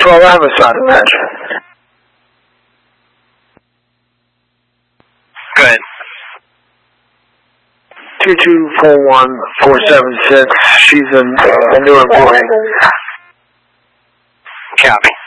12, I have a sign of attention. Go ahead. 2241476. She's a new employee. Copy.